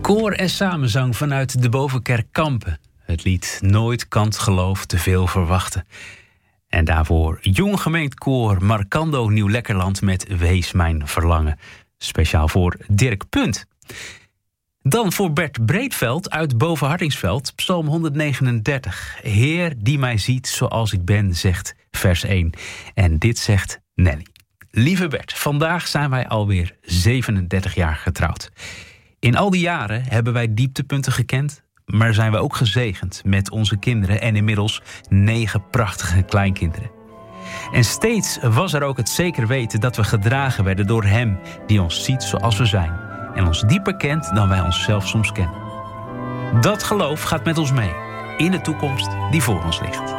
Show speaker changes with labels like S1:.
S1: Koor en samenzang vanuit de Bovenkerk Kampen. Het lied Nooit kan 't geloof te veel verwachten. En daarvoor Jong Gemeend Koor Marcando Nieuw-Lekkerland met Wees mijn verlangen. Speciaal voor Dirk Punt. Dan voor Bert Breedveld uit Bovenhardingsveld, Psalm 139. Heer die mij ziet zoals ik ben, zegt vers 1. En dit zegt Nelly. Lieve Bert, vandaag zijn wij alweer 37 jaar getrouwd. In al die jaren hebben wij dieptepunten gekend, maar zijn we ook gezegend met onze kinderen en inmiddels 9 prachtige kleinkinderen. En steeds was er ook het zeker weten dat we gedragen werden door Hem die ons ziet zoals we zijn en ons dieper kent dan wij onszelf soms kennen. Dat geloof gaat met ons mee in de toekomst die voor ons ligt.